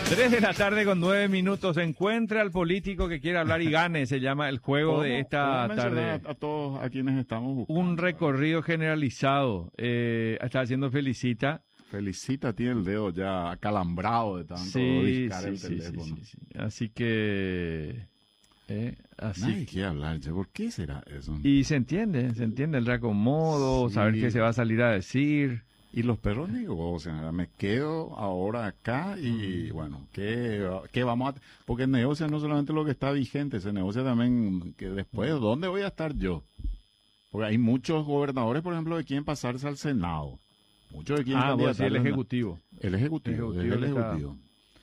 3:09 PM. Encuentra al político que quiera hablar y gane. Se llama el juego de esta tarde. A todos a quienes estamos buscando. Un recorrido generalizado. Está haciendo Felicita. Felicita tiene el dedo ya acalambrado de tanto discar el teléfono. Sí. Así que... Nadie quiere hablar, ¿por qué será eso? Y se entiende el reacomodo, Sí. saber qué se va a salir a decir. Y los perros negocian, me quedo ahora acá y bueno, ¿qué vamos a...? Porque negocian no solamente lo que está vigente, se negocia también que después, ¿dónde voy a estar yo? Porque hay muchos gobernadores, por ejemplo, que quieren pasarse al Senado. Muchos que quieren Vos decís el Ejecutivo. El Ejecutivo.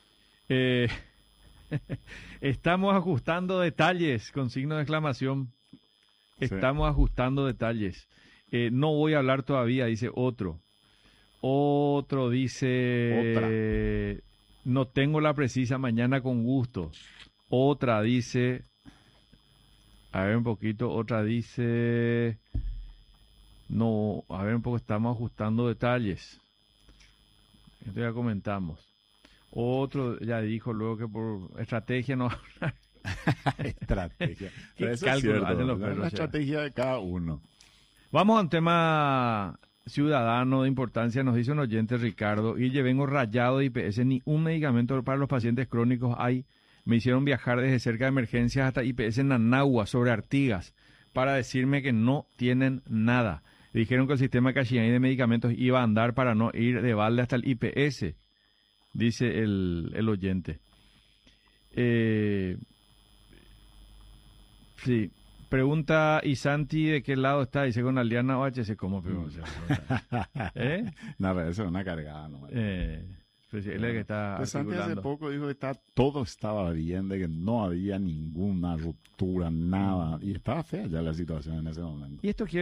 Estamos ajustando detalles, con signo de exclamación. Estamos ajustando detalles. No voy a hablar todavía, dice otro. Otro dice, no tengo la precisa, mañana con gusto. Otra dice, a ver un poquito, otra dice, no, a ver un poco, estamos ajustando detalles. Esto ya comentamos. Otro ya dijo luego que por estrategia no hablar. Estrategia. ¿Qué Eso cálculo es cierto, hacen los perros la ya? estrategia de cada uno. Vamos a un tema ciudadano de importancia. Nos dice un oyente, Ricardo, y vengo rayado de IPS, ni un medicamento para los pacientes crónicos hay. Me hicieron viajar desde cerca de emergencias hasta IPS en Nanagua, sobre Artigas, para decirme que no tienen nada. Dijeron que el sistema Cachiñay de medicamentos iba a andar para no ir de balde hasta el IPS, dice el oyente. Sí. Pregunta Isanti de qué lado está, dice con Aliana OHC, ¿cómo? No, eso es una cargada, ¿no? Pues él es el que está Santi hace articulando. poco dijo que todo estaba bien, de que no había ninguna ruptura, nada, y estaba fea ya la situación en ese momento. Y esto quiere